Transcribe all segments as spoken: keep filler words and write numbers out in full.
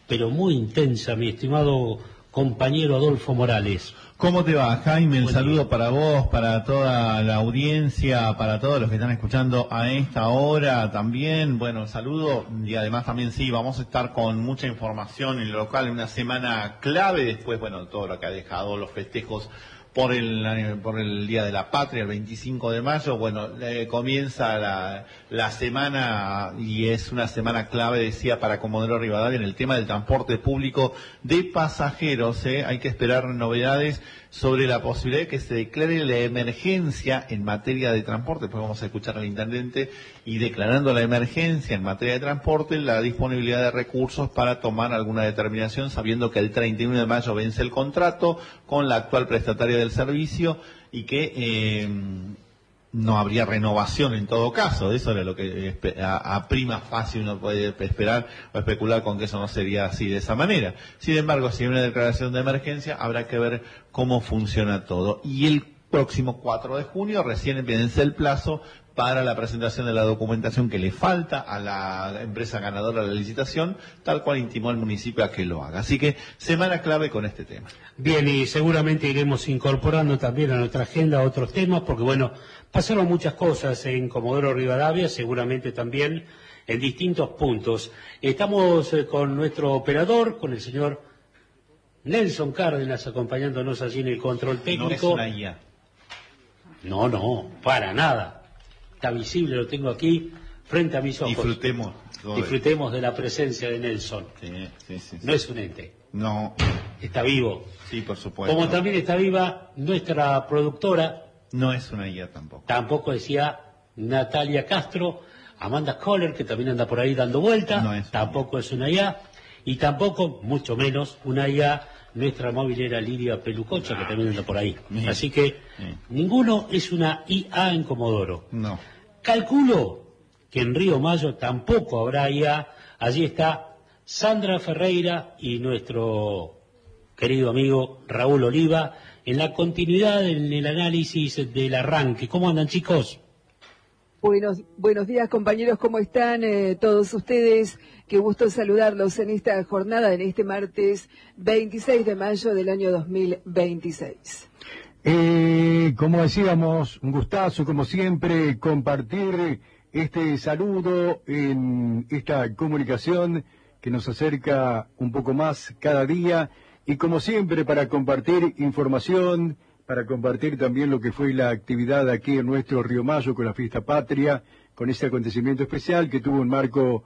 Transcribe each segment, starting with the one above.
pero muy intensa, mi estimado compañero Adolfo Morales. ¿Cómo te va, Jaime? El Buen saludo día. para vos, para toda la audiencia, para todos los que están escuchando a esta hora también. Bueno, saludo y además también sí, vamos a estar con mucha información en lo local, en una semana clave, después, bueno, todo lo que ha dejado los festejos por el por el Día de la Patria, el veinticinco de mayo, bueno, eh, comienza la, la semana y es una semana clave, decía, para Comodoro Rivadavia en el tema del transporte público de pasajeros. ¿eh? Hay que esperar novedades sobre la posibilidad de que se declare la emergencia en materia de transporte. Después vamos a escuchar al intendente y declarando la emergencia en materia de transporte, la disponibilidad de recursos para tomar alguna determinación, sabiendo que el treinta y uno de mayo vence el contrato con la actual prestataria del servicio y que eh, no habría renovación en todo caso. Eso era lo que a, a prima facie uno puede esperar o especular con que eso no sería así de esa manera. Sin embargo, si hay una declaración de emergencia, habrá que ver cómo funciona todo. Y el próximo cuatro de junio recién vence el plazo para la presentación de la documentación que le falta a la empresa ganadora de la licitación, tal cual intimó el municipio a que lo haga. Así que semana clave con este tema. Bien, y seguramente iremos incorporando también a nuestra agenda otros temas, porque bueno, pasaron muchas cosas en Comodoro Rivadavia, seguramente también en distintos puntos. Estamos eh, con nuestro operador, con el señor Nelson Cárdenas, acompañándonos allí en el control técnico. No es una I A. No, no, para nada. Está visible, lo tengo aquí frente a mis ojos. Disfrutemos. Disfrutemos de la presencia de Nelson. Sí, sí, sí, sí. No es un ente. No. Está vivo. Sí, por supuesto. Como también está viva nuestra productora. No es una I A tampoco. Tampoco decía Natalia Castro, Amanda Kohler, que también anda por ahí dando vueltas. No es tampoco es una I A. Y tampoco, mucho menos, una I A, nuestra movilera Lidia Pelucocha, ah, que también anda por ahí. Sí. Así que sí. ninguno es una I A en Comodoro. No. Calculo que en Río Mayo tampoco habrá I A. Allí está Sandra Ferreira y nuestro querido amigo Raúl Oliva en la continuidad en el análisis del arranque. ¿Cómo andan, chicos? Buenos, buenos días, compañeros, ¿cómo están eh, todos ustedes? Qué gusto saludarlos en esta jornada, en este martes veintiséis de mayo del año dos mil veintiséis. Eh, como decíamos, un gustazo, como siempre, compartir este saludo en esta comunicación que nos acerca un poco más cada día y, como siempre, para compartir información, para compartir también lo que fue la actividad aquí en nuestro Río Mayo con la Fiesta Patria, con ese acontecimiento especial que tuvo un marco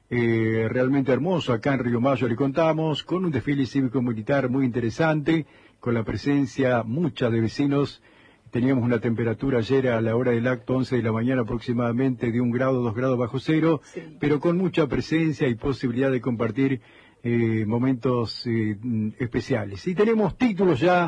eh, realmente hermoso acá en Río Mayo, le contamos, con un desfile cívico-militar muy interesante, con la presencia mucha de vecinos. Teníamos una temperatura ayer a la hora del acto, once de la mañana aproximadamente, de un grado, dos grados bajo cero, sí, pero con mucha presencia y posibilidad de compartir eh, momentos eh, especiales. Y tenemos títulos ya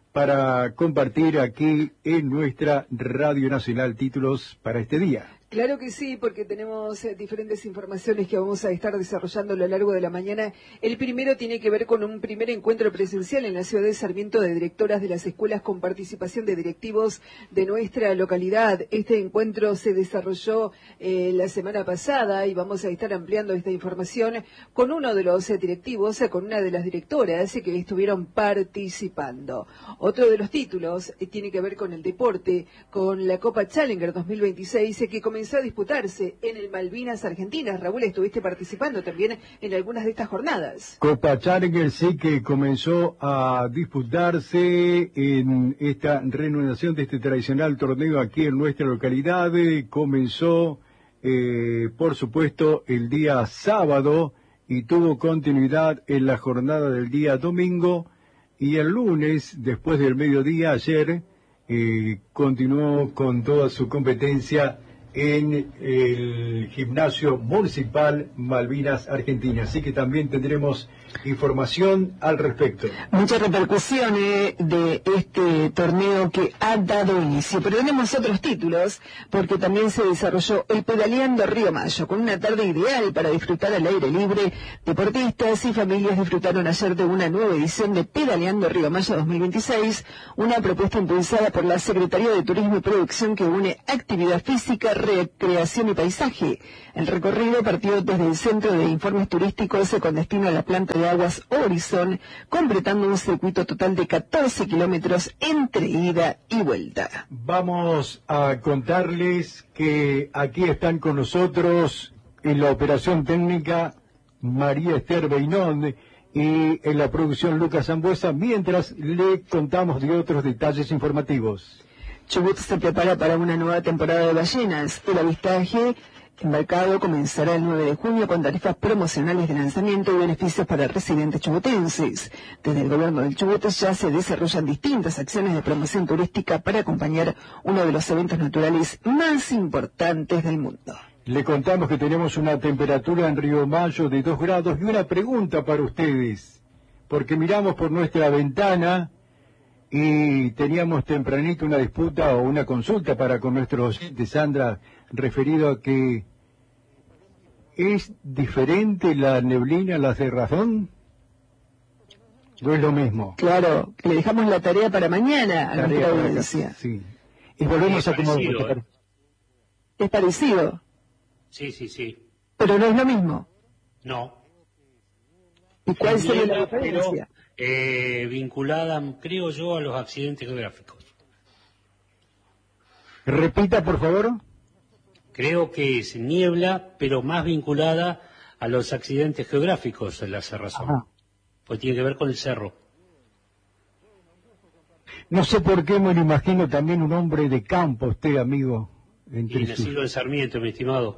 para compartir aquí en nuestra Radio Nacional, títulos para este día. Claro que sí, porque tenemos eh, diferentes informaciones que vamos a estar desarrollando a lo largo de la mañana. El primero tiene que ver con un primer encuentro presencial en la ciudad de Sarmiento de directoras de las escuelas con participación de directivos de nuestra localidad. Este encuentro se desarrolló eh, la semana pasada y vamos a estar ampliando esta información con uno de los eh, directivos, eh, con una de las directoras eh, que estuvieron participando. Otro de los títulos eh, tiene que ver con el deporte, con la Copa Challenger dos mil veintiséis eh, que comenzó a disputarse en el Malvinas Argentinas. Raúl, estuviste participando también en algunas de estas jornadas. Copa Challenger sí que comenzó a disputarse en esta reanudación de este tradicional torneo aquí en nuestra localidad. Comenzó, eh, por supuesto, el día sábado y tuvo continuidad en la jornada del día domingo, y el lunes, después del mediodía, ayer, eh, continuó con toda su competencia en el gimnasio municipal Malvinas Argentinas. Así que también tendremos información al respecto. Mucha repercusión eh, de este torneo que ha dado inicio, pero tenemos otros títulos, porque también se desarrolló el Pedaleando Río Mayo, con una tarde ideal para disfrutar al aire libre. Deportistas y familias disfrutaron ayer de una nueva edición de Pedaleando Río Mayo dos mil veintiséis, una propuesta impulsada por la Secretaría de Turismo y Producción que une actividad física, Recreación y Paisaje. El recorrido partió desde el Centro de Informes Turísticos con destino a la planta de aguas Horizon, completando un circuito total de catorce kilómetros entre ida y vuelta. Vamos a contarles que aquí están con nosotros en la operación técnica María Esther Beinón y en la producción Lucas Zambuesa, mientras le contamos de otros detalles informativos. Chubut se prepara para una nueva temporada de ballenas. El avistaje embarcado comenzará el nueve de junio con tarifas promocionales de lanzamiento y beneficios para residentes chubutenses. Desde el gobierno del Chubut ya se desarrollan distintas acciones de promoción turística para acompañar uno de los eventos naturales más importantes del mundo. Le contamos que tenemos una temperatura en Río Mayo de dos grados y una pregunta para ustedes, porque miramos por nuestra ventana y teníamos tempranito una disputa o una consulta para con nuestro oyente Sandra, referido a que ¿es diferente la neblina a la cerrazón? ¿No es lo mismo? Claro, le dejamos la tarea para mañana a nuestra audiencia. Sí. Y volvemos es a como... parecido, ¿eh? Es parecido. Sí, sí, sí. Pero no es lo mismo. No. ¿Y cuál sería la Pero, diferencia? eh, vinculada, creo yo, a los accidentes geográficos. Repita, por favor. Creo que es niebla, pero más vinculada a los accidentes geográficos, la cerrazón. Ajá. Pues tiene que ver con el cerro. No sé por qué me lo imagino también un hombre de campo, usted, amigo. Entre Y sus... nacido en Sarmiento, mi estimado.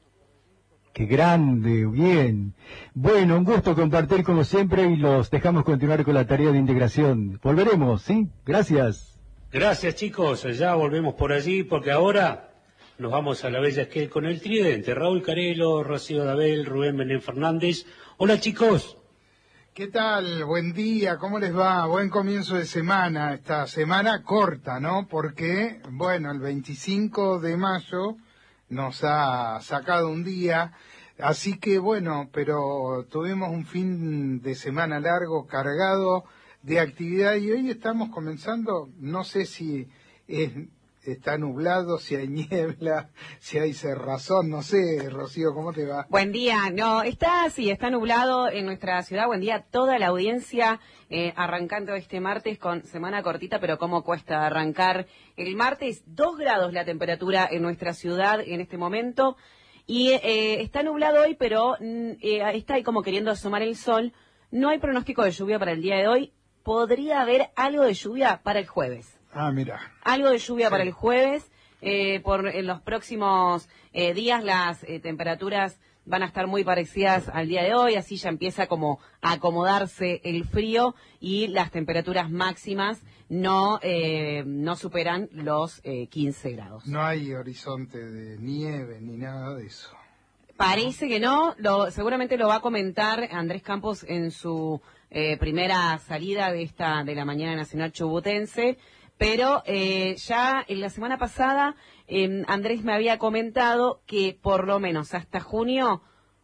Qué grande, bien. Bueno, un gusto compartir como siempre y los dejamos continuar con la tarea de integración. Volveremos, ¿sí? Gracias. Gracias, chicos. Ya volvemos por allí, porque ahora nos vamos a la Bella Esquel con el tridente. Raúl Carelo, Rocío Dabel, Rubén Bené Fernández. Hola, chicos. ¿Qué tal? Buen día, ¿cómo les va? Buen comienzo de semana, esta semana corta, ¿no? Porque, bueno, el veinticinco de mayo nos ha sacado un día, así que bueno, pero tuvimos un fin de semana largo, cargado de actividad y hoy estamos comenzando, no sé si es, está nublado, si hay niebla, si hay cerrazón, no sé, Rocío, ¿cómo te va? Buen día, no, está, sí, está nublado en nuestra ciudad, buen día a toda la audiencia, eh, arrancando este martes con semana cortita, pero cómo cuesta arrancar el martes, dos grados la temperatura en nuestra ciudad en este momento, y eh, está nublado hoy, pero eh, está ahí como queriendo asomar el sol, no hay pronóstico de lluvia para el día de hoy, podría haber algo de lluvia para el jueves. Ah, mira. Algo de lluvia Sí. para el jueves. Eh, por en los próximos eh, días las eh, temperaturas van a estar muy parecidas al día de hoy, así ya empieza como a acomodarse el frío y las temperaturas máximas no eh, no superan los eh, quince grados. No hay horizonte de nieve ni nada de eso. Parece que no, lo, seguramente lo va a comentar Andrés Campos en su eh, primera salida de esta de la mañana nacional chubutense. Pero eh, ya en la semana pasada eh, Andrés me había comentado que por lo menos hasta junio,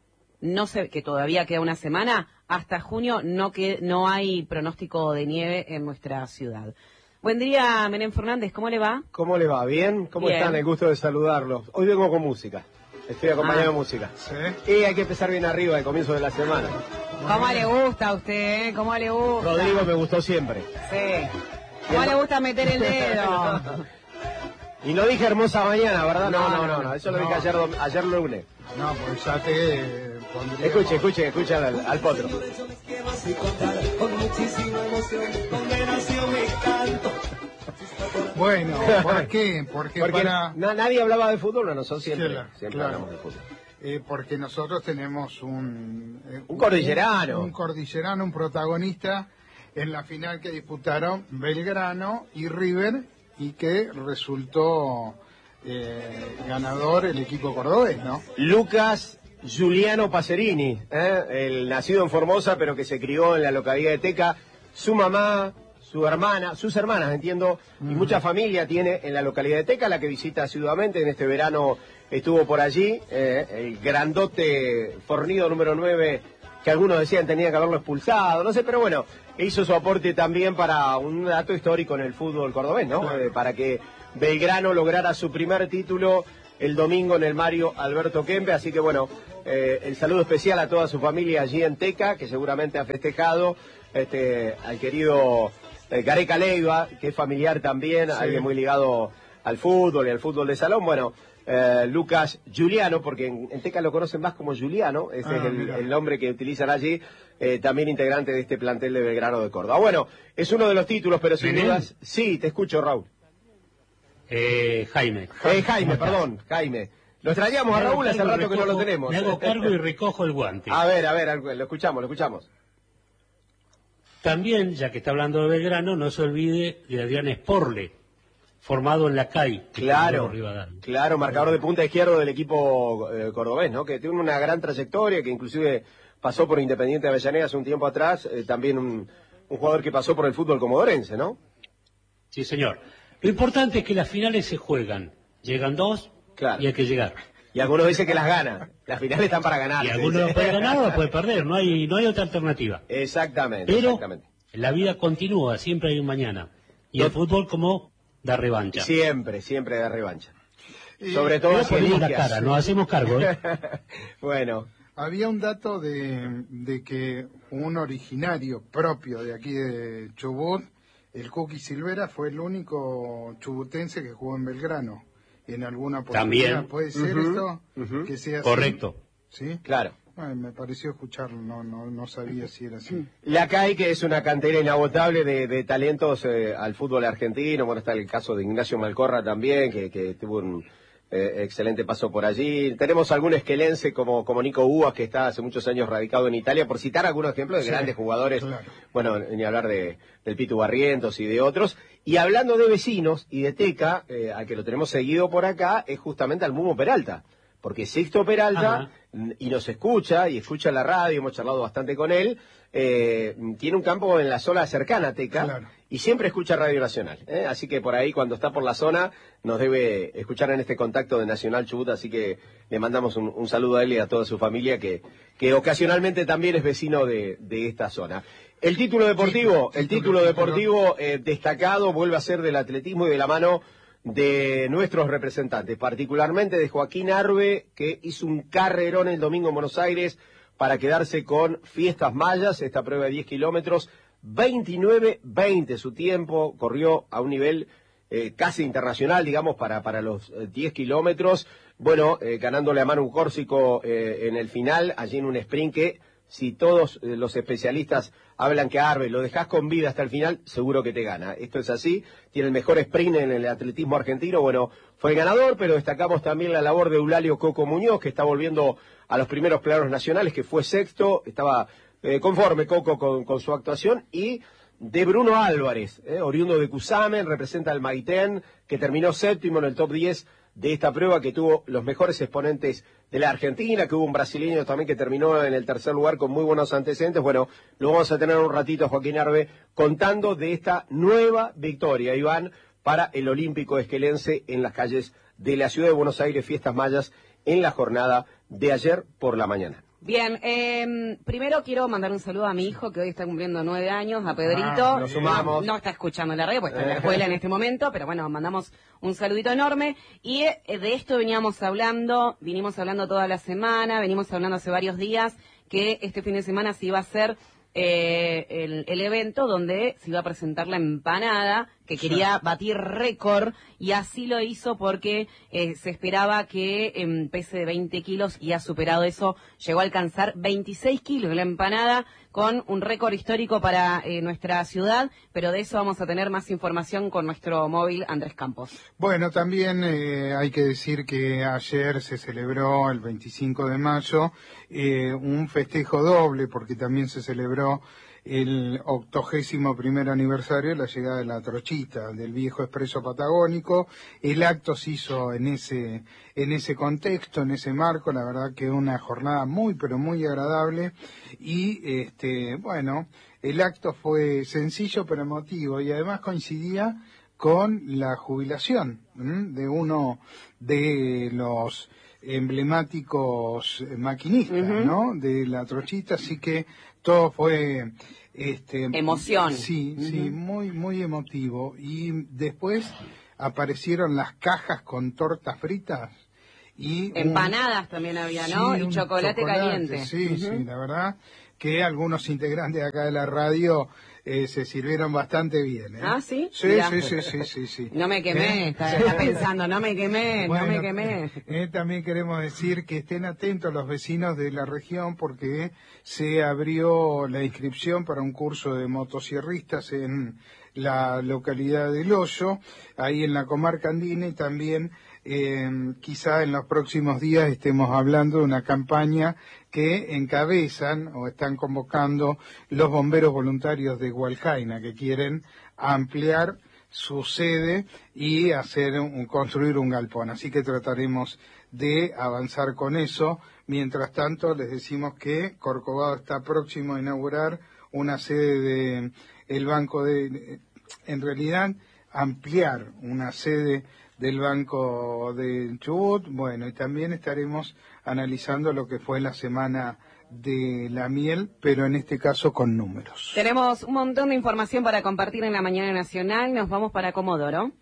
no sé, que todavía queda una semana, hasta junio no que no hay pronóstico de nieve en nuestra ciudad. Buen día, Menem Fernández, ¿cómo le va? ¿Cómo le va? ¿Bien? ¿Cómo Bien. están? El gusto de saludarlos. Hoy vengo con música. Estoy acompañado Ah. de música. ¿Sí? Y hay que empezar bien arriba al comienzo de la semana. ¿Cómo le gusta a usted? eh? ¿Cómo le gusta? Rodrigo me gustó siempre. Sí. ¿Cómo le gusta meter el dedo? Y no dije hermosa mañana, ¿verdad? No, No, no, no. no, no. Eso lo no. dije ayer, dom- ayer lunes. No, pues ya te eh, pondría... Escuche, escuche, escuche al, al potro. Bueno, ¿por qué? Porque, Porque para... na- nadie hablaba de fútbol, no, nosotros siempre, Claro, siempre claro. hablamos de fútbol. Eh, porque nosotros tenemos un... eh, Un cordillerano. Un, un cordillerano, un protagonista en la final que disputaron Belgrano y River y que resultó eh, ganador el equipo cordobés, ¿no? Lucas Giuliano Pacerini, ¿eh? El nacido en Formosa, pero que se crió en la localidad de Teca. Su mamá, su hermana, sus hermanas, entiendo, y mucha familia tiene en la localidad de Teca, la que visita asiduamente. En este verano estuvo por allí, eh, el grandote fornido número nueve, que algunos decían tenía que haberlo expulsado, no sé, pero bueno, hizo su aporte también para un dato histórico en el fútbol cordobés, ¿no? Claro. Eh, para que Belgrano lograra su primer título el domingo en el Mario Alberto Kempe. Así que bueno, eh, el saludo especial a toda su familia allí en Teca, que seguramente ha festejado, este, al querido eh, Gareca Leiva, que es familiar también, sí. Alguien muy ligado al fútbol y al fútbol de salón. Bueno, eh, Lucas Giuliano, porque en, en Teca lo conocen más como Giuliano, ese ah, es el, el nombre que utilizan allí, eh, también integrante de este plantel de Belgrano de Córdoba. Bueno, es uno de los títulos, pero sin dudas... Sí, te escucho, Raúl. Eh, Jaime. Eh, Jaime, perdón, Jaime. Lo extrañamos a Raúl, hace rato que no lo tenemos. Me hago cargo y recojo el guante. A ver, a ver, lo escuchamos, lo escuchamos. También, ya que está hablando de Belgrano, no se olvide de Adrián Sporle, formado en la C A I. Claro, claro, marcador de punta izquierdo del equipo eh, cordobés, ¿no? Que tiene una gran trayectoria, que inclusive pasó por Independiente de Avellaneda hace un tiempo atrás, eh, también un, un jugador que pasó por el fútbol comodorense, ¿no? Sí, señor. Lo importante es que las finales se juegan. Llegan dos claro. Y hay que llegar. Y algunos dicen que las ganan. Las finales están para ganar. Y algunos pueden ganar o pueden perder. No hay, no hay otra alternativa. Exactamente. Pero exactamente. La vida continúa. Siempre hay un mañana. Y no. El fútbol como da revancha. Siempre, siempre da revancha. Y sobre todo no ponemos la cara, nos hacemos cargo. ¿eh? Bueno. Había un dato de, de que un originario propio de aquí de Chubut, el Cookie Silvera, fue el único chubutense que jugó en Belgrano. En alguna oportunidad. También. ¿Puede ser uh-huh, esto? Uh-huh. Que sea así. Correcto. ¿Sí? Claro. Ay, me pareció escucharlo, no, no, no sabía si era así. La C A I, que es una cantera inagotable de, de talentos eh, al fútbol argentino. Bueno, está el caso de Ignacio Malcorra también, que, que tuvo un eh, excelente paso por allí. Tenemos algún esquelense como, como Nico Uvas, que está hace muchos años radicado en Italia, por citar algunos ejemplos de sí, grandes jugadores. Claro. Bueno, ni hablar de del Pitu Barrientos y de otros. Y hablando de vecinos y de Teca, eh, al que lo tenemos seguido por acá, es justamente al Mumo Peralta. Porque Sixto Peralta, ajá, y nos escucha, y escucha la radio, hemos charlado bastante con él, eh, tiene un campo en la zona cercana a Teca, claro, y siempre escucha Radio Nacional. ¿eh? Así que por ahí, cuando está por la zona, nos debe escuchar en este contacto de Nacional Chubut, así que le mandamos un, un saludo a él y a toda su familia, que, que ocasionalmente también es vecino de, de esta zona. El título deportivo, sí, el título, título deportivo eh, destacado vuelve a ser del atletismo y de la mano de nuestros representantes, particularmente de Joaquín Arbe, que hizo un carrerón el domingo en Buenos Aires para quedarse con Fiestas Mayas, esta prueba de diez kilómetros, veintinueve veinte su tiempo, corrió a un nivel eh, casi internacional, digamos, para, para los eh, diez kilómetros, bueno, eh, ganándole a Manu Córsico eh, en el final, allí en un sprint que, si todos eh, los especialistas hablan que a Arbe lo dejás con vida hasta el final, seguro que te gana. Esto es así, tiene el mejor sprint en el atletismo argentino. Bueno, fue el ganador, pero destacamos también la labor de Eulalio Coco Muñoz, que está volviendo a los primeros planos nacionales, que fue sexto, estaba eh, conforme Coco con, con su actuación, y de Bruno Álvarez, eh, oriundo de Cusamen, representa al Maitén, que terminó séptimo en el top diez de esta prueba, que tuvo los mejores exponentes de la Argentina, que hubo un brasileño también que terminó en el tercer lugar con muy buenos antecedentes. Bueno, lo vamos a tener un ratito a Joaquín Arbe contando de esta nueva victoria, Iván, para el olímpico esquelense en las calles de la ciudad de Buenos Aires, Fiestas Mayas, en la jornada de ayer por la mañana. Bien, eh, primero quiero mandar un saludo a mi hijo, que hoy está cumpliendo nueve años, a Pedrito. Ah, lo sumamos. No, no está escuchando la radio, porque está en la escuela en este momento, pero bueno, mandamos un saludito enorme. Y eh, de esto veníamos hablando, vinimos hablando toda la semana, venimos hablando hace varios días, que este fin de semana se iba a hacer eh, el, el evento donde se iba a presentar la empanada, que quería batir récord, y así lo hizo porque eh, se esperaba que en pese de veinte kilos, y ha superado eso, llegó a alcanzar veintiséis kilos la empanada, con un récord histórico para eh, nuestra ciudad, pero de eso vamos a tener más información con nuestro móvil Andrés Campos. Bueno, también eh, hay que decir que ayer se celebró, el veinticinco de mayo, eh, un festejo doble, porque también se celebró el octogésimo primer aniversario de la llegada de la trochita, del viejo expreso patagónico. El acto se hizo en ese, en ese contexto, en ese marco, la verdad que una jornada muy, pero muy agradable, y este, bueno, el acto fue sencillo pero emotivo, y además coincidía con la jubilación ¿m? de uno de los emblemáticos maquinistas, uh-huh, ¿no?, de la trochita, así que todo fue este emoción. Sí, uh-huh, sí, muy muy emotivo. Y después aparecieron las cajas con tortas fritas, y empanadas un... también había, ¿no? Sí, y chocolate, chocolate caliente. Sí, uh-huh. sí, la verdad que algunos integrantes acá de la radio eh, se sirvieron bastante bien. ¿eh? ¿Ah, sí? Sí, Mirá. sí, sí, sí, sí, sí. No me quemé, ¿Eh? está, está pensando, no me quemé, bueno, no me quemé. Eh, también queremos decir que estén atentos los vecinos de la región porque se abrió la inscripción para un curso de motosierristas en la localidad del Hoyo, ahí en la comarca andina, y también eh, quizá en los próximos días estemos hablando de una campaña que encabezan o están convocando los bomberos voluntarios de Hualcaina, que quieren ampliar su sede y hacer un, construir un galpón. Así que trataremos de avanzar con eso. Mientras tanto, les decimos que Corcovado está próximo a inaugurar una sede de el Banco de, en realidad, ampliar una sede del Banco de Chubut. Bueno, y también estaremos analizando lo que fue la semana de la miel, pero en este caso con números. Tenemos un montón de información para compartir en la Mañana Nacional. Nos vamos para Comodoro.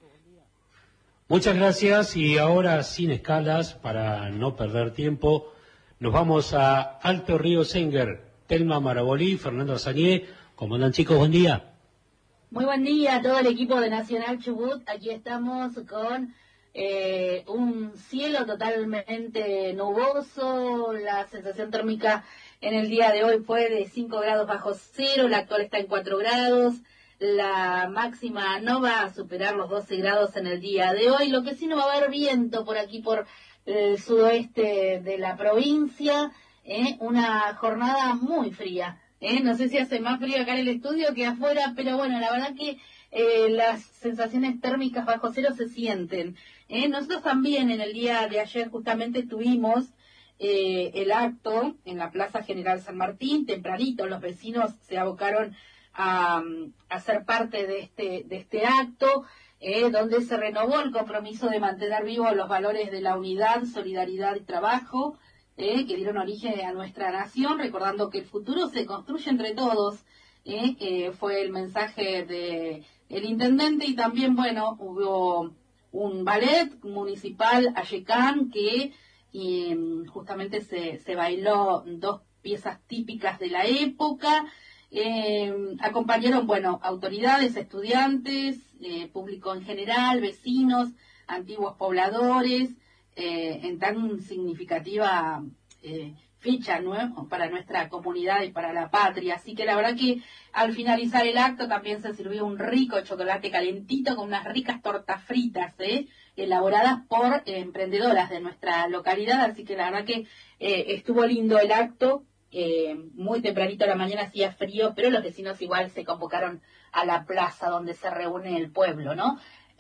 Muchas gracias, y ahora sin escalas, para no perder tiempo, nos vamos a Alto Río Senguer. Telma Marabolí, Fernando Azañé. ¿Cómo andan, chicos? Buen día. Muy buen día a todo el equipo de Nacional Chubut. Aquí estamos con eh, un cielo totalmente nuboso. La sensación térmica en el día de hoy fue de cinco grados bajo cero, la actual está en cuatro grados. La máxima no va a superar los doce grados en el día de hoy. Lo que sí no va a haber viento por aquí, por el sudoeste de la provincia. ¿eh? Una jornada muy fría. ¿Eh? No sé si hace más frío acá en el estudio que afuera, pero bueno, la verdad que eh, las sensaciones térmicas bajo cero se sienten. ¿eh? Nosotros también en el día de ayer justamente tuvimos eh, el acto en la Plaza General San Martín, tempranito los vecinos se abocaron a, a ser parte de este, de este acto, eh, donde se renovó el compromiso de mantener vivos los valores de la unidad, solidaridad y trabajo, Eh, que dieron origen a nuestra nación, recordando que el futuro se construye entre todos, eh, que fue el mensaje de el intendente. Y también, bueno, hubo un ballet municipal Ayecán que y, justamente se, se bailó dos piezas típicas de la época. Eh, acompañaron, bueno, autoridades, estudiantes, eh, público en general, vecinos, antiguos pobladores, Eh, en tan significativa eh, fecha, ¿no? Para nuestra comunidad y para la patria. Así que la verdad que al finalizar el acto también se sirvió un rico chocolate calentito con unas ricas tortas fritas, ¿eh? elaboradas por eh, emprendedoras de nuestra localidad. Así que la verdad que eh, estuvo lindo el acto. Eh, muy tempranito a la mañana hacía frío, pero los vecinos igual se convocaron a la plaza donde se reúne el pueblo, ¿no?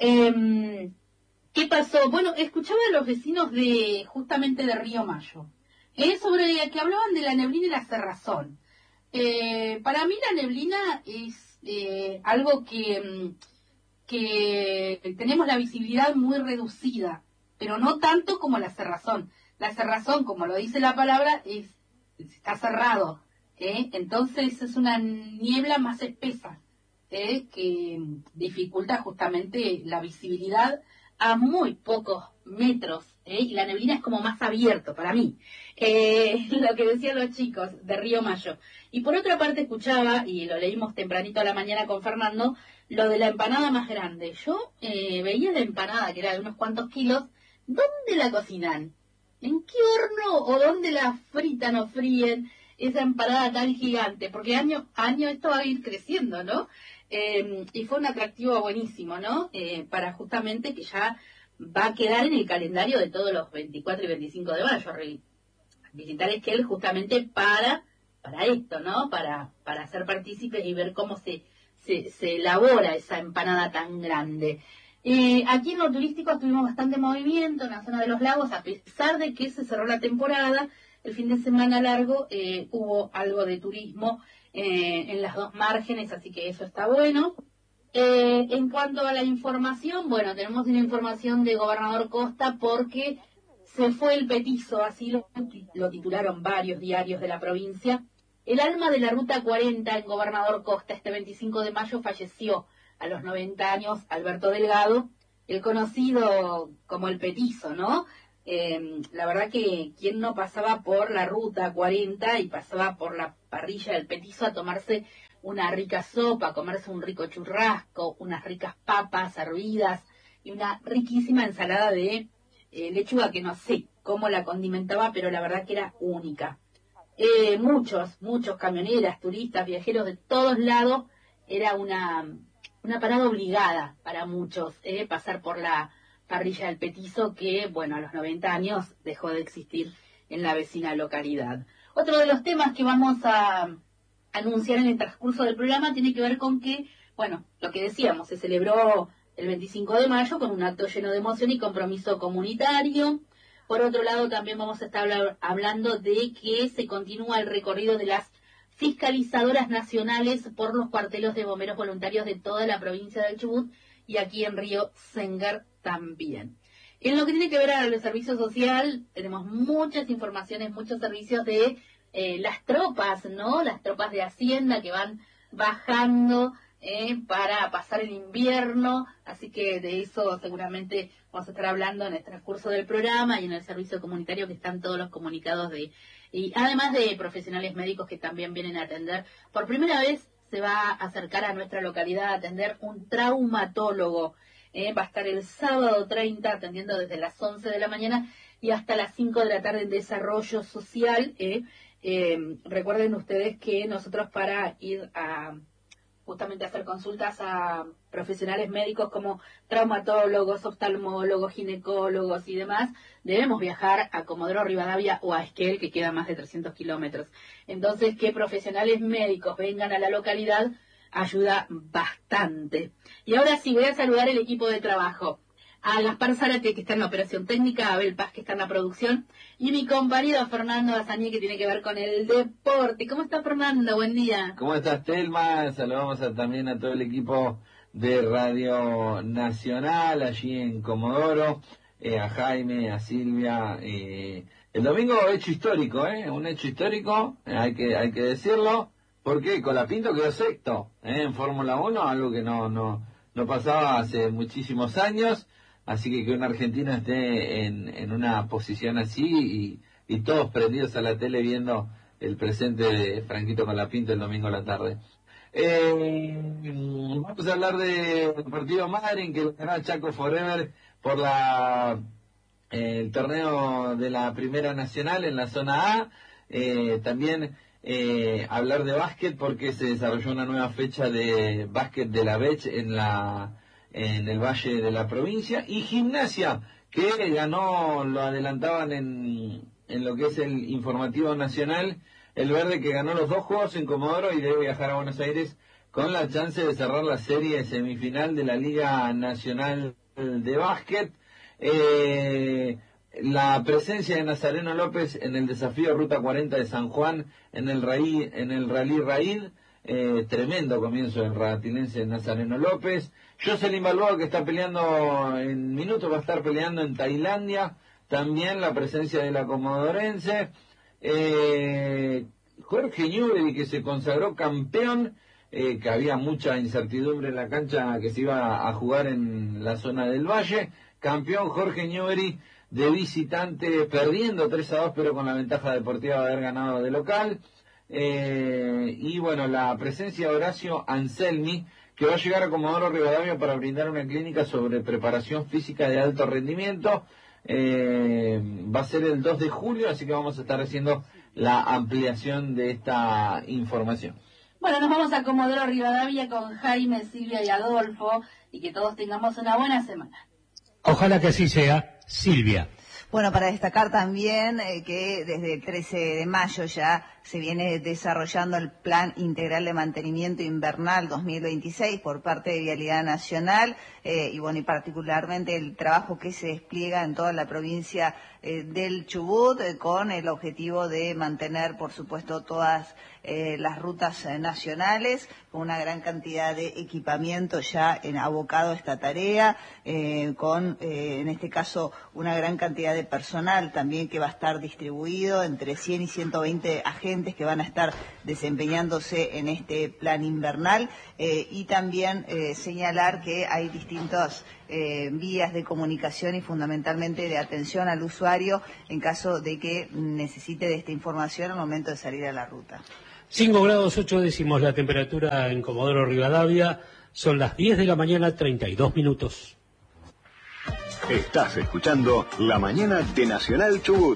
Eh, ¿Qué pasó? Bueno, escuchaba a los vecinos de justamente de Río Mayo, eh, sobre que hablaban de la neblina y la cerrazón. Eh, para mí la neblina es eh, algo que, que tenemos la visibilidad muy reducida, pero no tanto como la cerrazón. La cerrazón, como lo dice la palabra, es está cerrado, ¿eh? Entonces es una niebla más espesa, ¿eh? que dificulta justamente la visibilidad a muy pocos metros, ¿eh? y la neblina es como más abierto para mí, eh, lo que decían los chicos de Río Mayo. Y por otra parte escuchaba, y lo leímos tempranito a la mañana con Fernando, lo de la empanada más grande. Yo eh, veía la empanada, que era de unos cuantos kilos, ¿dónde la cocinan? ¿En qué horno o dónde la fritan o fríen esa empanada tan gigante? Porque año a año esto va a ir creciendo, ¿no? Eh, y fue un atractivo buenísimo, ¿no? Eh, para justamente que ya va a quedar en el calendario de todos los veinticuatro y veinticinco de mayo, visitar Esquel justamente para para esto, ¿no? Para para ser partícipes y ver cómo se, se, se elabora esa empanada tan grande. Eh, aquí en lo turístico tuvimos bastante movimiento en la zona de los lagos, a pesar de que se cerró la temporada, el fin de semana largo eh, hubo algo de turismo Eh, en las dos márgenes, así que eso está bueno. Eh, en cuanto a la información, bueno, tenemos una información de Gobernador Costa porque se fue el petizo, así lo, lo titularon varios diarios de la provincia. El alma de la Ruta cuarenta en Gobernador Costa este veinticinco de mayo falleció a los noventa años Alberto Delgado, el conocido como el petizo, ¿no? Eh, la verdad que quien no pasaba por la ruta cuarenta y pasaba por la parrilla del Petizo a tomarse una rica sopa, a comerse un rico churrasco, unas ricas papas hervidas y una riquísima ensalada de eh, lechuga que no sé cómo la condimentaba, pero la verdad que era única. Eh, muchos, muchos camioneras, turistas, viajeros de todos lados, era una, una parada obligada para muchos, eh, pasar por la parrilla del Petizo, que, bueno, a los noventa años dejó de existir en la vecina localidad. Otro de los temas que vamos a anunciar en el transcurso del programa tiene que ver con que, bueno, lo que decíamos, se celebró el veinticinco de mayo con un acto lleno de emoción y compromiso comunitario. Por otro lado, también vamos a estar hablando de que se continúa el recorrido de las fiscalizadoras nacionales por los cuarteles de bomberos voluntarios de toda la provincia del Chubut y aquí en Río Sengar también. En lo que tiene que ver al servicio social, tenemos muchas informaciones, muchos servicios de eh, las tropas, ¿no? Las tropas de Hacienda que van bajando eh, para pasar el invierno, así que de eso seguramente vamos a estar hablando en el transcurso del programa y en el servicio comunitario que están todos los comunicados de, y además de profesionales médicos que también vienen a atender. Por primera vez se va a acercar a nuestra localidad a atender un traumatólogo. Eh, va a estar el sábado treinta atendiendo desde las once de la mañana y hasta las cinco de la tarde en desarrollo social. Eh. Eh, recuerden ustedes que nosotros para ir a justamente hacer consultas a profesionales médicos como traumatólogos, oftalmólogos, ginecólogos y demás, debemos viajar a Comodoro Rivadavia o a Esquel, que queda más de trescientos kilómetros. Entonces, que profesionales médicos vengan a la localidad ayuda bastante. Y ahora sí, voy a saludar el equipo de trabajo. A Gaspar Zárate, que está en la operación técnica, a Abel Paz, que está en la producción, y mi compañero Fernando Azañé, que tiene que ver con el deporte. ¿Cómo está, Fernando? Buen día. ¿Cómo estás, Telma? Saludamos a, también a todo el equipo de Radio Nacional, allí en Comodoro, eh, a Jaime, a Silvia. Eh, el domingo hecho histórico, ¿eh? Un hecho histórico, eh, hay que hay que decirlo, porque Colapinto quedó sexto ¿eh? en Fórmula uno, algo que no, no, no pasaba hace muchísimos años. Así que que un argentino esté en, en una posición así y, y todos prendidos a la tele viendo el presente de Franquito Colapinto el domingo a la tarde. Eh, vamos a hablar del partido Madryn que ganó Chaco Forever por la eh, el torneo de la Primera Nacional en la zona A. Eh, también eh, hablar de básquet porque se desarrolló una nueva fecha de básquet de la B E C en la en el Valle de la Provincia, y Gimnasia, que ganó, lo adelantaban en, en lo que es el informativo nacional, el Verde, que ganó los dos juegos en Comodoro y debe viajar a Buenos Aires con la chance de cerrar la serie semifinal de la Liga Nacional de Básquet. Eh, la presencia de Nazareno López en el desafío Ruta cuarenta de San Juan en el, Raí, en el Rally Raíd. Eh, tremendo comienzo del ratilense Nazareno López. Jocelyn Balboa, que está peleando en minutos, va a estar peleando en Tailandia. También la presencia de la comodorense. Eh, Jorge Newbery, que se consagró campeón, eh, que había mucha incertidumbre en la cancha que se iba a jugar en la zona del Valle. Campeón Jorge Newbery de visitante, perdiendo tres a dos, pero con la ventaja deportiva de haber ganado de local. Eh, y bueno, la presencia de Horacio Anselmi, que va a llegar a Comodoro Rivadavia para brindar una clínica sobre preparación física de alto rendimiento. Eh, va a ser el dos de julio, así que vamos a estar haciendo la ampliación de esta información. Bueno, nos vamos a Comodoro Rivadavia con Jaime, Silvia y Adolfo, y que todos tengamos una buena semana. Ojalá que así sea, Silvia. Bueno, para destacar también eh, que desde el trece de mayo ya se viene desarrollando el Plan Integral de Mantenimiento Invernal dos mil veintiséis por parte de Vialidad Nacional, eh, y bueno, y particularmente el trabajo que se despliega en toda la provincia eh, del Chubut, eh, con el objetivo de mantener, por supuesto, todas eh, las rutas eh, nacionales, con una gran cantidad de equipamiento ya en abocado a esta tarea, eh, con, eh, en este caso, una gran cantidad de personal también que va a estar distribuido entre cien y ciento veinte agentes agentes que van a estar desempeñándose en este plan invernal eh, y también eh, señalar que hay distintas eh, vías de comunicación y fundamentalmente de atención al usuario en caso de que necesite de esta información al momento de salir a la ruta. cinco grados ocho décimos la temperatura en Comodoro Rivadavia, son las diez de la mañana, treinta y dos minutos. Estás escuchando La Mañana de Nacional Chubut.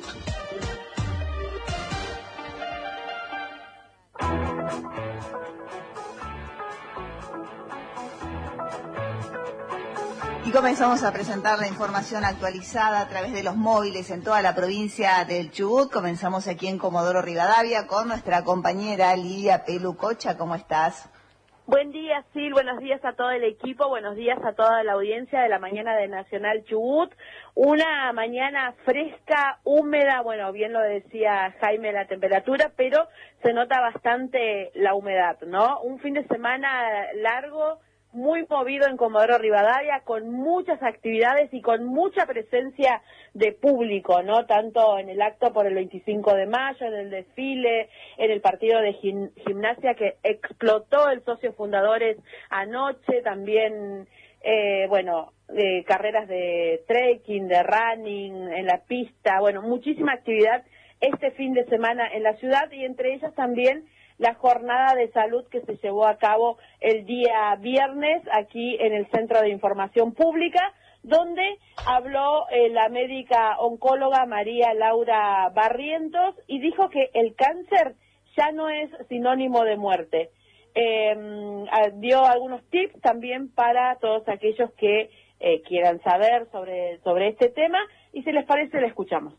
Y comenzamos a presentar la información actualizada a través de los móviles en toda la provincia del Chubut. Comenzamos aquí en Comodoro Rivadavia con nuestra compañera Lidia Pelucocha. ¿Cómo estás? Buen día, Sil, buenos días a todo el equipo, buenos días a toda la audiencia de la mañana de Nacional Chubut. Una mañana fresca, húmeda, bueno, bien lo decía Jaime la temperatura, pero se nota bastante la humedad, ¿no? Un fin de semana largo, muy movido en Comodoro Rivadavia, con muchas actividades y con mucha presencia de público, ¿no? Tanto en el acto por el veinticinco de mayo, en el desfile, en el partido de gim gimnasia que explotó el socio fundadores anoche, también, eh, bueno, eh, carreras de trekking, de running, en la pista, bueno, muchísima actividad este fin de semana en la ciudad y entre ellas también la jornada de salud que se llevó a cabo el día viernes aquí en el Centro de Información Pública, donde habló eh, la médica oncóloga María Laura Barrientos y dijo que el cáncer ya no es sinónimo de muerte. Eh, dio algunos tips también para todos aquellos que eh, quieran saber sobre, sobre este tema y si les parece, le escuchamos.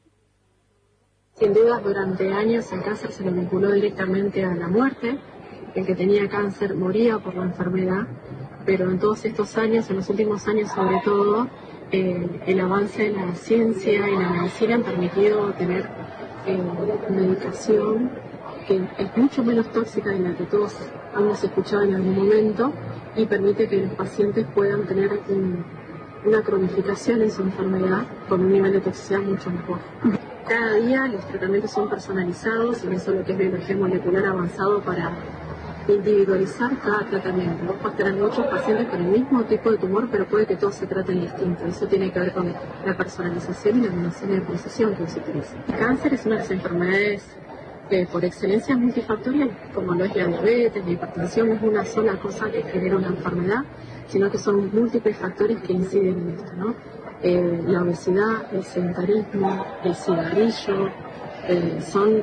Sin dudas, durante años el cáncer se lo vinculó directamente a la muerte. El que tenía cáncer moría por la enfermedad, pero en todos estos años, en los últimos años sobre todo, eh, el avance de la ciencia y la medicina han permitido tener eh, medicación que es mucho menos tóxica de la que todos hemos escuchado en algún momento y permite que los pacientes puedan tener un, una cronificación en su enfermedad con un nivel de toxicidad mucho mejor. Cada día los tratamientos son personalizados, y eso es lo que es biología molecular avanzado para individualizar cada tratamiento. Vos podés tener muchos pacientes con el mismo tipo de tumor, pero puede que todos se traten distinto. Eso tiene que ver con la personalización y la medicina de precisión que se utiliza. El cáncer es una de las enfermedades eh, por excelencia multifactorial, como lo es la diabetes, la hipertensión. No es una sola cosa que genera una enfermedad, sino que son múltiples factores que inciden en esto, ¿no? Eh, la obesidad, el sedentarismo, el cigarrillo, eh, son eh,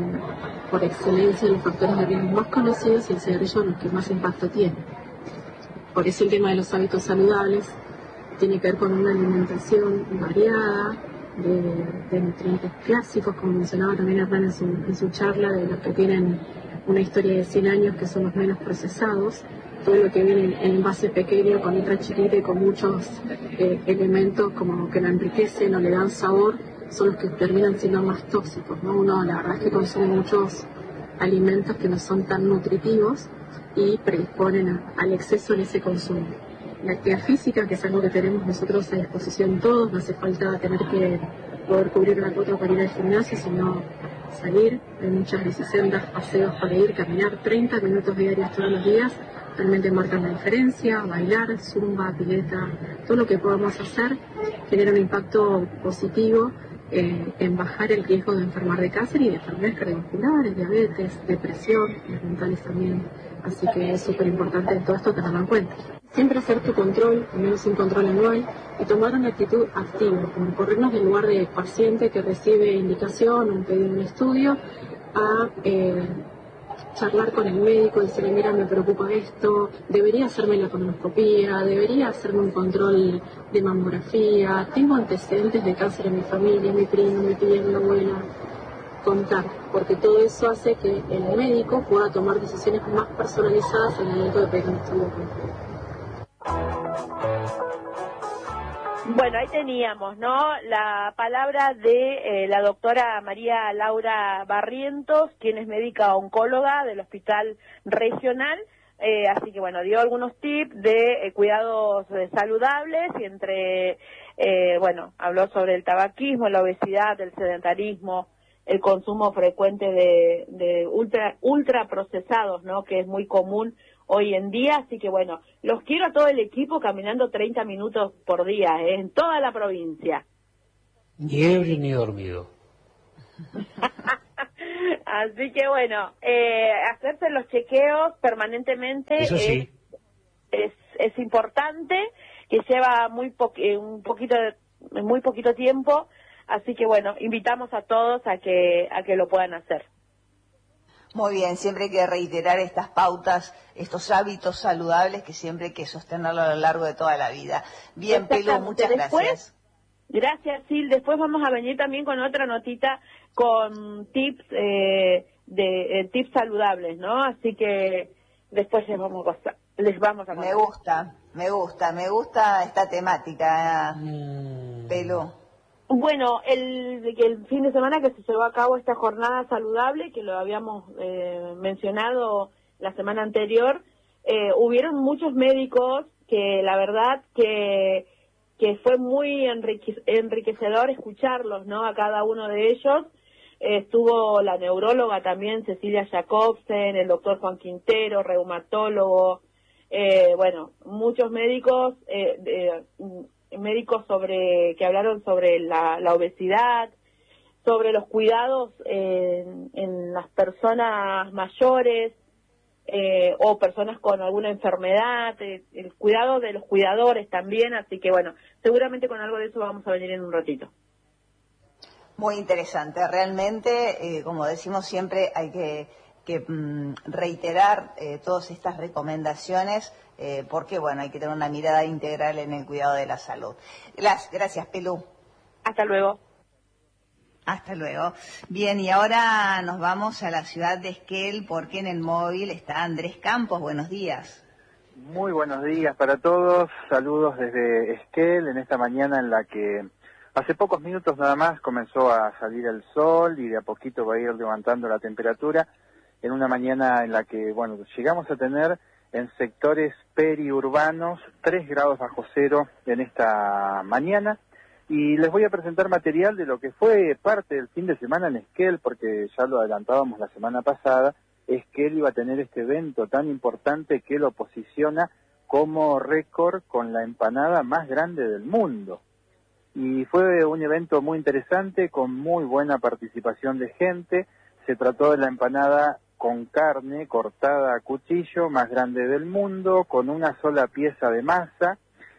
por excelencia los factores de riesgo más conocidos y el cigarrillo los que más impacto tiene. Por eso el tema de los hábitos saludables tiene que ver con una alimentación variada, de, de nutrientes clásicos, como mencionaba también Hernán en su, en su charla, de los que tienen una historia de cien años, que son los menos procesados. Todo lo que viene en envase pequeño, con letra chiquita y con muchos eh, elementos como que lo enriquecen o le dan sabor, son los que terminan siendo más tóxicos, ¿no? Uno la verdad es que consume muchos alimentos que no son tan nutritivos y predisponen a, al exceso en ese consumo. La actividad física, que es algo que tenemos nosotros a disposición todos, no hace falta tener que poder cubrir una cuota para ir al gimnasio, sino salir. Hay muchas bicisendas, paseos para ir, caminar treinta minutos diarios todos los días. Realmente marcan la diferencia, bailar, zumba, pileta, todo lo que podamos hacer genera un impacto positivo eh, en bajar el riesgo de enfermar de cáncer y de enfermedades cardiovasculares, diabetes, depresión, las mentales también. Así que es súper importante todo esto tenerlo en cuenta. Siempre hacer tu control, al menos un control anual, y tomar una actitud activa, como corrernos del lugar de paciente que recibe indicación o un pedido de un estudio a eh, charlar con el médico y decirle, mira, me preocupa esto, debería hacerme la colonoscopía, debería hacerme un control de mamografía, tengo antecedentes de cáncer en mi familia, mi primo, mi tía, mi abuela. Contar, porque todo eso hace que el médico pueda tomar decisiones más personalizadas en el momento de pedir un estudio completo. Bueno, ahí teníamos, ¿no?, la palabra de eh, la doctora María Laura Barrientos, quien es médica oncóloga del Hospital Regional, eh, así que bueno, dio algunos tips de eh, cuidados eh, saludables y entre, eh, bueno, habló sobre el tabaquismo, la obesidad, el sedentarismo, el consumo frecuente de, de ultra, ultra procesados, ¿no? Que es muy común hoy en día, así que bueno, los quiero a todo el equipo caminando treinta minutos por día, ¿eh? En toda la provincia. Ni ebrio ni dormido. Así que bueno, eh, hacerse los chequeos permanentemente Eso sí. es, es, es importante, que lleva muy po un poquito de, muy poquito tiempo, así que bueno, invitamos a todos a que a que lo puedan hacer. Muy bien, siempre hay que reiterar estas pautas, estos hábitos saludables que siempre hay que sostenerlo a lo largo de toda la vida. Bien, Pelu, muchas Después, gracias. Gracias, Sil. Después vamos a venir también con otra notita con tips eh, de eh, tips saludables, ¿no? Así que después les vamos a les vamos a contar. Me gusta, me gusta, me gusta esta temática, mm. Pelu. Bueno, el, el fin de semana que se llevó a cabo esta jornada saludable, que lo habíamos eh, mencionado la semana anterior, eh, hubieron muchos médicos que la verdad que, que fue muy enrique, enriquecedor escucharlos, ¿no? A cada uno de ellos. Eh, estuvo la neuróloga también, Cecilia Jacobsen, el doctor Juan Quintero, reumatólogo, eh, bueno, muchos médicos, eh, de, médicos sobre que hablaron sobre la, la obesidad, sobre los cuidados en, en las personas mayores eh, o personas con alguna enfermedad, eh, el cuidado de los cuidadores también, así que bueno, seguramente con algo de eso vamos a venir en un ratito. Muy interesante, realmente, eh, como decimos siempre, hay que, que mm, reiterar eh, todas estas recomendaciones, eh, porque bueno, hay que tener una mirada integral en el cuidado de la salud. Las, gracias, Pelu. Hasta luego. Hasta luego. Bien, y ahora nos vamos a la ciudad de Esquel, porque en el móvil está Andrés Campos. Buenos días. Muy buenos días para todos. Saludos desde Esquel en esta mañana en la que hace pocos minutos nada más comenzó a salir el sol y de a poquito va a ir levantando la temperatura en una mañana en la que, bueno, llegamos a tener en sectores periurbanos tres grados bajo cero en esta mañana. Y les voy a presentar material de lo que fue parte del fin de semana en Esquel, porque ya lo adelantábamos la semana pasada. Esquel iba a tener este evento tan importante que lo posiciona como récord con la empanada más grande del mundo. Y fue un evento muy interesante, con muy buena participación de gente. Se trató de la empanada con carne cortada a cuchillo más grande del mundo, con una sola pieza de masa,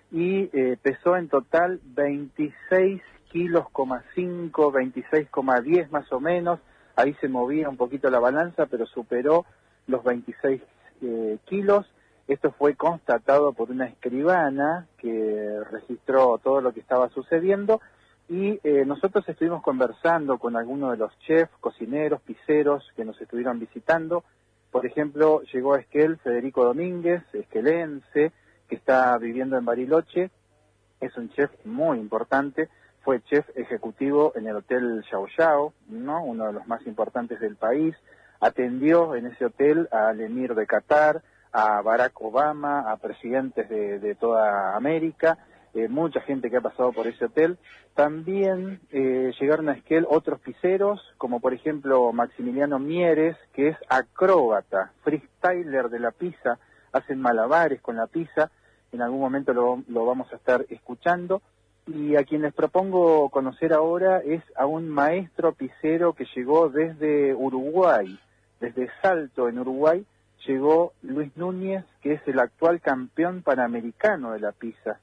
y eh, pesó en total veintiséis kilos, cinco, veintiséis coma diez más o menos. Ahí se movía un poquito la balanza, pero superó los veintiséis eh, kilos. Esto fue constatado por una escribana que registró todo lo que estaba sucediendo, y eh, nosotros estuvimos conversando con algunos de los chefs, cocineros, pizzeros que nos estuvieron visitando. Por ejemplo, llegó a Esquel Federico Domínguez, esquelense, que está viviendo en Bariloche. Es un chef muy importante, fue chef ejecutivo en el Hotel Yao Yao, ¿no? Uno de los más importantes del país. Atendió en ese hotel al emir de Qatar, a Barack Obama, a presidentes de, de toda América, eh, mucha gente que ha pasado por ese hotel. También eh, llegaron a Esquel otros pizzeros, como por ejemplo Maximiliano Mieres, que es acróbata, freestyler de la pizza, hacen malabares con la pizza. En algún momento lo, lo vamos a estar escuchando. Y a quien les propongo conocer ahora es a un maestro pizzero que llegó desde Uruguay, desde Salto en Uruguay. Llegó Luis Núñez, que es el actual campeón panamericano de la pizza.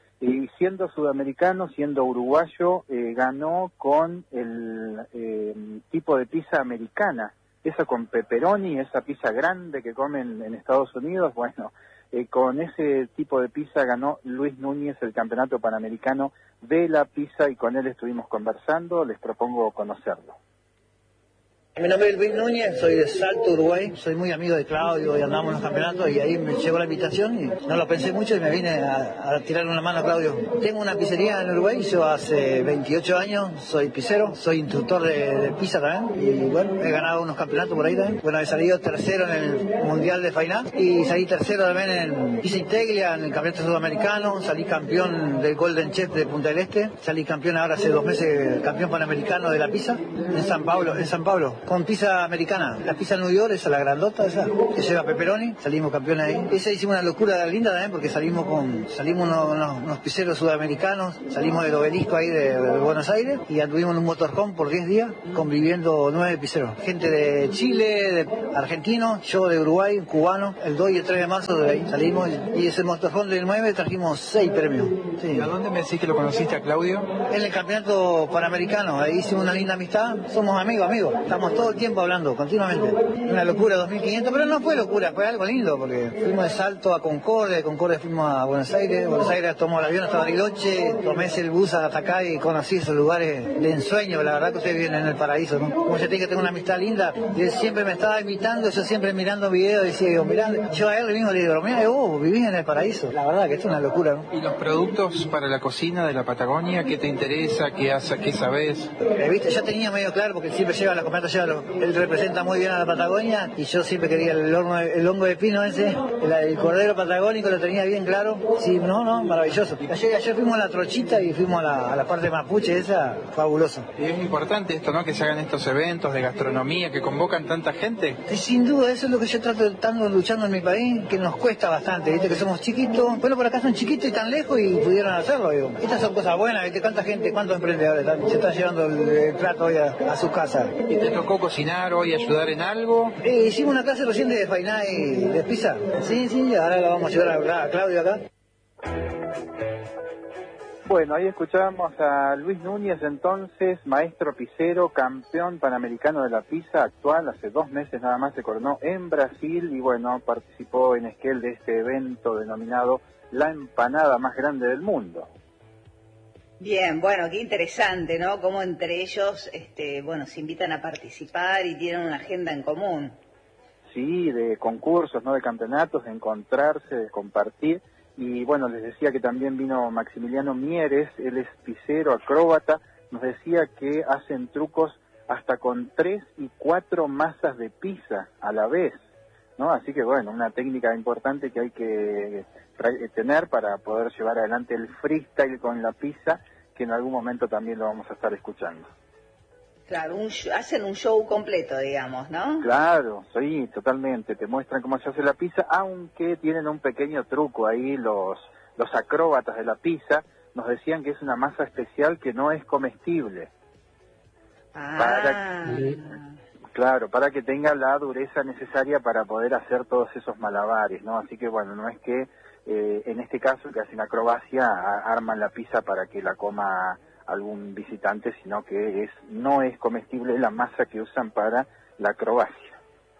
Y siendo sudamericano, siendo uruguayo, eh, ganó con el eh, tipo de pizza americana, esa con pepperoni, esa pizza grande que comen en Estados Unidos. Bueno, eh, con ese tipo de pizza ganó Luis Núñez el campeonato panamericano de la pizza, y con él estuvimos conversando. Les propongo conocerlo. Mi nombre es Luis Núñez, soy de Salto, Uruguay. Soy muy amigo de Claudio y andamos en los campeonatos y ahí me llegó la invitación y no lo pensé mucho y me vine a, a tirarle una mano a Claudio. Tengo una pizzería en Uruguay, yo hace veintiocho años soy pizzero, soy instructor de, de pizza también y bueno, he ganado unos campeonatos por ahí también. Bueno, he salido tercero en el Mundial de Fainá y salí tercero también en Pizza Integlia, en el Campeonato Sudamericano, salí campeón del Golden Chef de Punta del Este, salí campeón ahora hace dos meses, campeón panamericano de la pizza en San Pablo, en San Pablo. Con pizza americana, la pizza New York, esa la grandota, esa que lleva pepperoni, salimos campeones ahí. Esa hicimos una locura linda también porque salimos con, salimos unos, unos, unos pizzeros sudamericanos, salimos del obelisco ahí de, de Buenos Aires y anduvimos en un motorhome por diez días conviviendo nueve pizzeros. Gente de Chile, de argentinos, yo de Uruguay, cubano, el dos y el tres de marzo de ahí salimos y ese motorhome del nueve trajimos seis premios. Sí. ¿Y a dónde me decís que lo conociste a Claudio? En el campeonato panamericano, ahí hicimos una linda amistad, somos amigos, amigos, estamos todo el tiempo hablando, continuamente. Una locura, dos mil quinientos, pero no fue locura, fue algo lindo, porque fuimos de Salto a Concordia, de Concordia fuimos a Buenos Aires, Buenos Aires tomó el avión hasta Bariloche, tomé el bus hasta acá y conocí esos lugares de ensueño, la verdad que ustedes viven en el paraíso, ¿no? Como yo tengo que tengo una amistad linda, y él siempre me estaba invitando, yo siempre mirando videos, decía, digo, mirá, yo a él mismo le digo, mira, vos vivís en el paraíso, la verdad que esto es una locura, ¿no? ¿Y los productos para la cocina de la Patagonia, qué te interesa, qué hace, qué sabés? Eh, viste, ya tenía medio claro, porque él siempre lleva la cometa, lleva los, él representa muy bien a la Patagonia y yo siempre quería el, horno, el hongo de pino ese, el, el cordero patagónico lo tenía bien claro. Sí, no, no, maravilloso. Ayer, ayer fuimos a la Trochita y fuimos a la, a la parte mapuche esa, fabuloso. Y es importante esto, ¿no? Que se hagan estos eventos de gastronomía que convocan tanta gente. Sí, sin duda, eso es lo que yo trato de estar luchando en mi país, que nos cuesta bastante, viste, que somos chiquitos. Bueno, por acá son chiquitos y tan lejos y pudieron hacerlo, digo. Estas son cosas buenas, viste, cuánta gente, cuántos emprendedores están, se están llevando el, el plato hoy a, a sus casas. ¿Y te tocó cocinar hoy, ayudar en algo? Eh, hicimos una clase recién de fainá y de pizza. Sí, sí, ahora la vamos a llevar a, a Claudio acá. Bueno, ahí escuchábamos a Luis Núñez, entonces, maestro pizzero, campeón panamericano de la pizza actual, hace dos meses nada más se coronó en Brasil y bueno, participó en Esquel de este evento denominado la empanada más grande del mundo. Bien, bueno, qué interesante, ¿no? Cómo entre ellos, este, bueno, se invitan a participar y tienen una agenda en común. Sí, de concursos, ¿no? De campeonatos, de encontrarse, de compartir. Y bueno, les decía que también vino Maximiliano Mieres, él es pizzero, acróbata, nos decía que hacen trucos hasta con tres y cuatro masas de pizza a la vez, ¿no? Así que bueno, una técnica importante que hay que tener para poder llevar adelante el freestyle con la pizza, que en algún momento también lo vamos a estar escuchando. Claro, un show, hacen un show completo, digamos, ¿no? Claro, sí, totalmente. Te muestran cómo se hace la pizza, aunque tienen un pequeño truco ahí los, los acróbatas de la pizza. Nos decían que es una masa especial que no es comestible. Ah. Para, claro, para que tenga la dureza necesaria para poder hacer todos esos malabares, ¿no? Así que bueno, no es que eh, en este caso que hacen acrobacia a, arman la pizza para que la coma algún visitante, sino que es no es comestible la masa que usan para la acrobacia.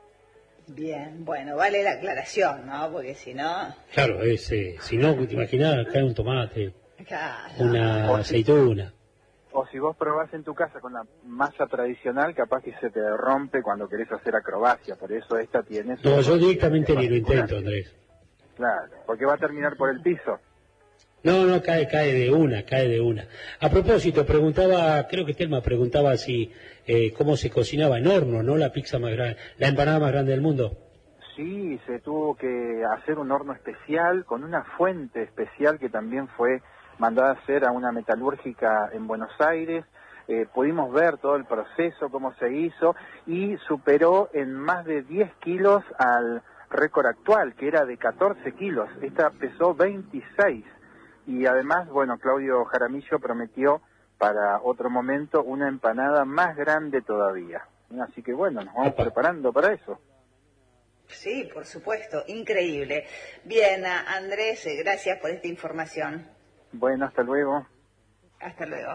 Bien, bueno, vale la aclaración, ¿no? Porque si no... Claro, es, eh, si no, te imaginás, cae un tomate, claro, una aceituna. O si vos probás en tu casa con la masa tradicional, capaz que se te rompe cuando querés hacer acrobacia, por eso esta tiene... No, yo directamente ni lo intento, Andrés. Claro, porque va a terminar por el piso. No, no, cae, cae de una, cae de una. A propósito, preguntaba, creo que Telma preguntaba si, eh, cómo se cocinaba en horno, ¿no? La pizza más grande, la empanada más grande del mundo. Sí, se tuvo que hacer un horno especial con una fuente especial que también fue mandada a hacer a una metalúrgica en Buenos Aires. Eh, pudimos ver todo el proceso, cómo se hizo, y superó en más de diez kilos al récord actual, que era de catorce kilos. Esta pesó veintiséis. Y además, bueno, Claudio Jaramillo prometió para otro momento una empanada más grande todavía. Así que bueno, nos vamos preparando para eso. Sí, por supuesto, increíble. Bien, Andrés, gracias por esta información. Bueno, hasta luego. Hasta luego.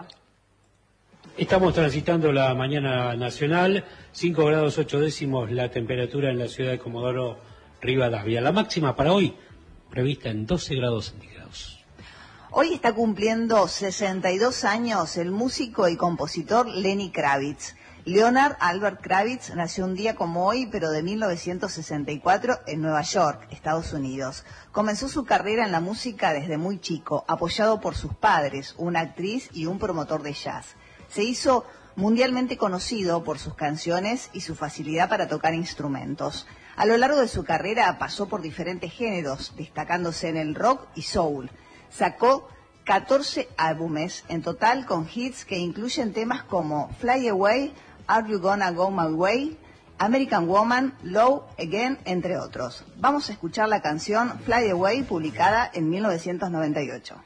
Estamos transitando la mañana nacional, cinco grados ocho décimos la temperatura en la ciudad de Comodoro Rivadavia. La máxima para hoy prevista en doce grados centígrados. Hoy está cumpliendo sesenta y dos años el músico y compositor Lenny Kravitz. Leonard Albert Kravitz nació un día como hoy, pero de mil novecientos sesenta y cuatro, en Nueva York, Estados Unidos. Comenzó su carrera en la música desde muy chico, apoyado por sus padres, una actriz y un promotor de jazz. Se hizo mundialmente conocido por sus canciones y su facilidad para tocar instrumentos. A lo largo de su carrera pasó por diferentes géneros, destacándose en el rock y soul. Sacó catorce álbumes en total con hits que incluyen temas como Fly Away, Are You Gonna Go My Way, American Woman, Low Again, entre otros. Vamos a escuchar la canción Fly Away, publicada en mil novecientos noventa y ocho.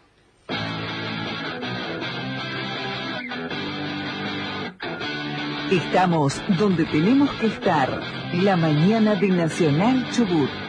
Estamos donde tenemos que estar, la mañana de Nacional Chubut.